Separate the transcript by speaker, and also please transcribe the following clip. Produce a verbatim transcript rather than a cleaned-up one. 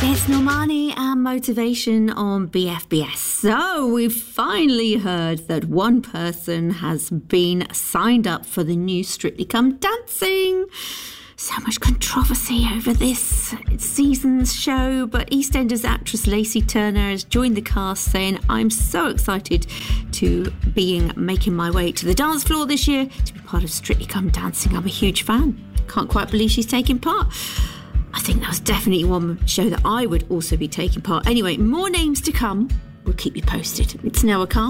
Speaker 1: It's Normani and Motivation on B F B S. So we've finally heard that one person has been signed up for the new Strictly Come Dancing. So much controversy over this season's show, but EastEnders actress Lacey Turner has joined the cast saying, I'm so excited to being making my way to the dance floor this year to be part of Strictly Come Dancing. I'm a huge fan. Can't quite believe she's taking part. I think that was definitely one show that I would also be taking part. Anyway, more names to come. We'll keep you posted. It's Noah Carr.